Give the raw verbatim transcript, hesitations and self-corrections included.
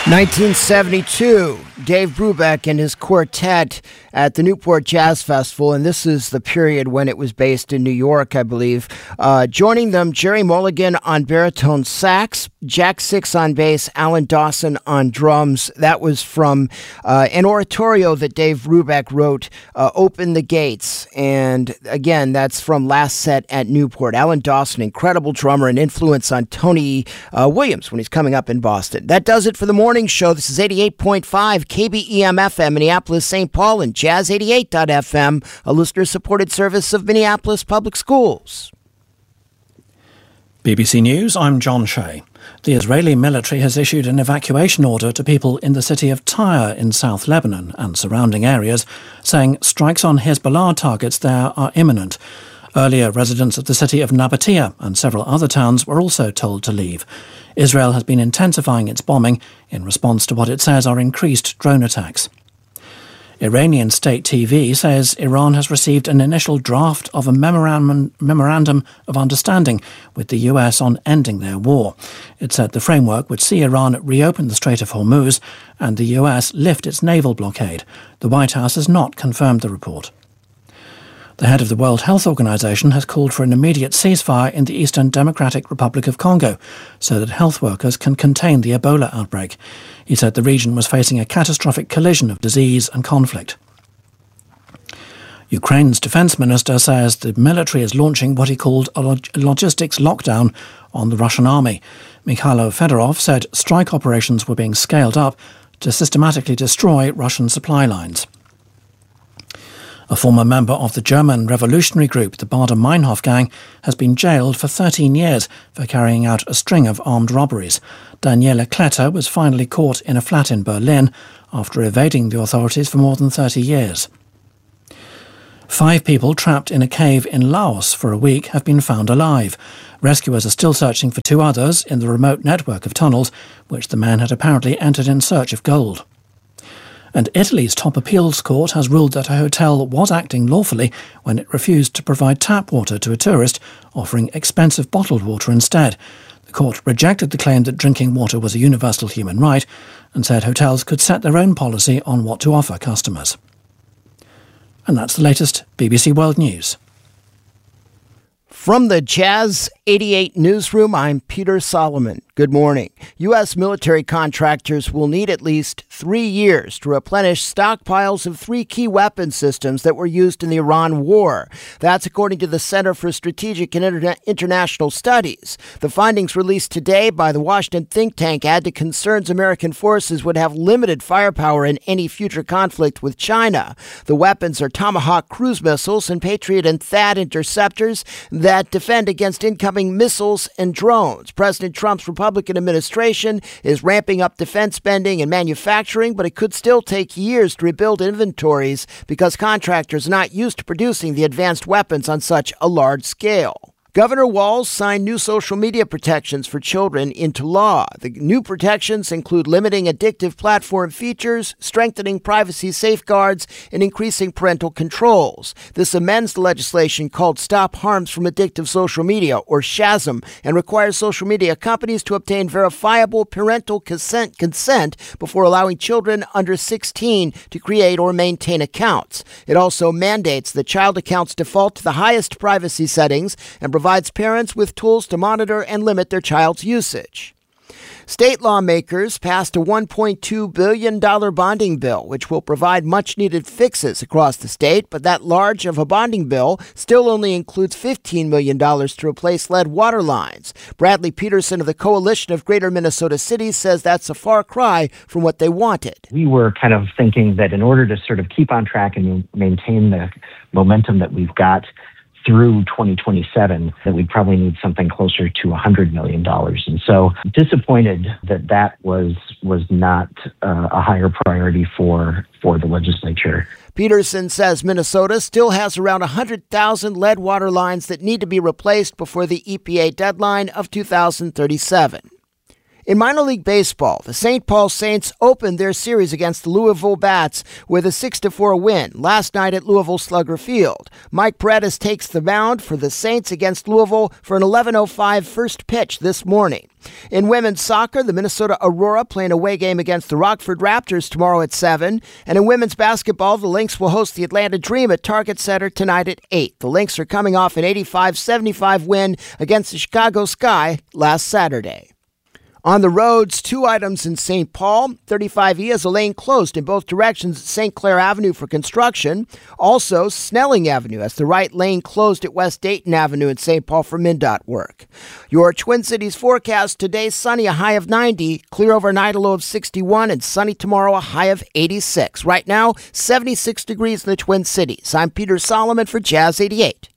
nineteen seventy-two, Dave Brubeck and his quartet at the Newport Jazz Festival, and this is the period when it was based in New York, I believe. Uh, joining them, Jerry Mulligan on baritone sax, Jack Six on bass, Alan Dawson on drums. That was from uh, an oratorio that Dave Brubeck wrote, uh, Open the Gates. And again, that's from Last Set at Newport. Alan Dawson, incredible drummer and influence on Tony uh, Williams when he's coming up in Boston. That does it for the morning show. This is eighty-eight point five K B E M F M, Minneapolis, Saint Paul, and Jazz eighty-eight dot F M, a listener-supported service of Minneapolis Public Schools. B B C News, I'm John Shea. The Israeli military has issued an evacuation order to people in the city of Tyre in South Lebanon and surrounding areas, saying strikes on Hezbollah targets there are imminent. Earlier, residents of the city of Nabatea and several other towns were also told to leave. Israel has been intensifying its bombing in response to what it says are increased drone attacks. Iranian state T V says Iran has received an initial draft of a memorandum, memorandum of understanding with the U S on ending their war. It said the framework would see Iran reopen the Strait of Hormuz and the U S lift its naval blockade. The White House has not confirmed the report. The head of the World Health Organization has called for an immediate ceasefire in the Eastern Democratic Republic of Congo so that health workers can contain the Ebola outbreak. He said the region was facing a catastrophic collision of disease and conflict. Ukraine's defense minister says the military is launching what he called a log- logistics lockdown on the Russian army. Mikhailo Fedorov said strike operations were being scaled up to systematically destroy Russian supply lines. A former member of the German revolutionary group, the Baader-Meinhof gang, has been jailed for thirteen years for carrying out a string of armed robberies. Daniele Kletter was finally caught in a flat in Berlin after evading the authorities for more than thirty years. Five people trapped in a cave in Laos for a week have been found alive. Rescuers are still searching for two others in the remote network of tunnels, which the men had apparently entered in search of gold. And Italy's top appeals court has ruled that a hotel was acting lawfully when it refused to provide tap water to a tourist, offering expensive bottled water instead. The court rejected the claim that drinking water was a universal human right and said hotels could set their own policy on what to offer customers. And that's the latest B B C World News. From the Jazz eighty-eight newsroom, I'm Peter Solomon. Good morning. U S military contractors will need at least three years to replenish stockpiles of three key weapon systems that were used in the Iran war. That's according to the Center for Strategic and Interna- International Studies. The findings released today by the Washington think tank add to concerns American forces would have limited firepower in any future conflict with China. The weapons are Tomahawk cruise missiles and Patriot and THAAD interceptors that defend against incoming missiles and drones. President Trump's Republican administration is ramping up defense spending and manufacturing, but it could still take years to rebuild inventories because contractors are not used to producing the advanced weapons on such a large scale. Governor Walz signed new social media protections for children into law. The new protections include limiting addictive platform features, strengthening privacy safeguards, and increasing parental controls. This amends the legislation called Stop Harms from Addictive Social Media, or SHASM, and requires social media companies to obtain verifiable parental consent, consent before allowing children under sixteen to create or maintain accounts. It also mandates that child accounts default to the highest privacy settings and provides parents with tools to monitor and limit their child's usage. State lawmakers passed a one point two billion dollars bonding bill, which will provide much-needed fixes across the state, but that large of a bonding bill still only includes fifteen million dollars to replace lead water lines. Bradley Peterson of the Coalition of Greater Minnesota Cities says that's a far cry from what they wanted. We were kind of thinking that in order to sort of keep on track and maintain the momentum that we've got through twenty twenty-seven, that we'd probably need something closer to one hundred million dollars. And so disappointed that that was was not uh, a higher priority for, for the legislature. Peterson says Minnesota still has around one hundred thousand lead water lines that need to be replaced before the E P A deadline of two thousand thirty-seven. In minor league baseball, the Saint Paul Saints opened their series against the Louisville Bats with a six to four win last night at Louisville Slugger Field. Mike Paredes takes the mound for the Saints against Louisville for an eleven oh five first pitch this morning. In women's soccer, the Minnesota Aurora play an away game against the Rockford Raptors tomorrow at seven. And in women's basketball, the Lynx will host the Atlanta Dream at Target Center tonight at eight. The Lynx are coming off an eighty-five seventy-five win against the Chicago Sky last Saturday. On the roads, two items in Saint Paul. thirty-five E has a lane closed in both directions at Saint Clair Avenue for construction. Also, Snelling Avenue has the right lane closed at West Dayton Avenue in Saint Paul for MnDOT work. Your Twin Cities forecast today: sunny, a high of ninety, clear overnight, a low of sixty-one, and sunny tomorrow, a high of eighty-six. Right now, seventy-six degrees in the Twin Cities. I'm Peter Solomon for Jazz eighty-eight.